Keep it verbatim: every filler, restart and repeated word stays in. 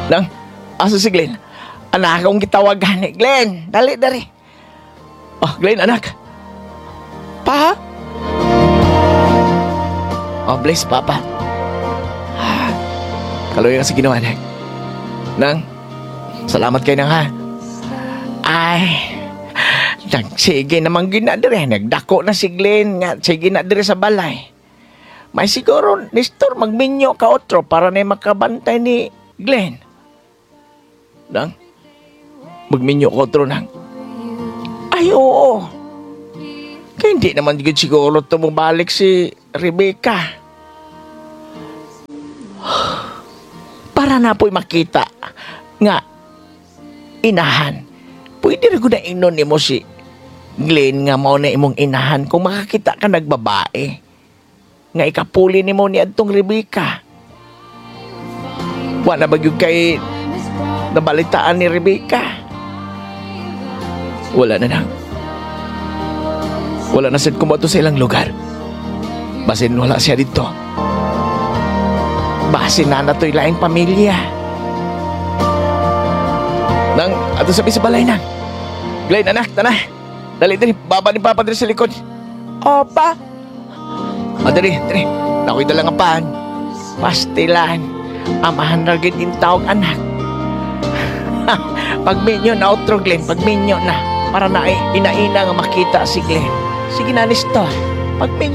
Nang, asa si Glenn? Anak akong gitawagan ni Glenn. Dali, dali. Oh, Glenn, anak. Pa? Oh, bless, Papa. Ah, Kaluya ka sa ginawa, anak. Nang, salamat kayo nang ha. Ay, nagsige naman ginadire. Nagdako na si Glenn nga. Sige na dire sa balay. May siguro, Nestor, magminyo ka otro para na makabantay ni Glenn. Nang, magminyo ka otro nang. Ay, oo. Kaya hindi naman good siguro tumubalik si Rebecca. Para na po'y makita nga inahan. Pwede rin ko na inon ni mo si Glenn nga mo na imong inahan kung makakita ka nagbabae. Nga ikapuli ni mo ni Adtong Rebecca. Wala ba yung kay nabalitaan ni Rebecca? Wala na nang. Wala na siya kumato sa ilang lugar. Basin wala siya dito. Basin na na to'y laing pamilya. Nang, ato sabi sa balay nang. Glenn, anak, tanah. Dali, dali, baba ni Papa dali sa likod. Opa. O, dali, dali. Nakoy dalang apan. Pastilan. Amahan na rin yung tawag anak. Pagminyo na, outro, Glenn. Pagminyo na. Para na inaina nga makita si Glenn. Sige na, Nestor. Pagminyo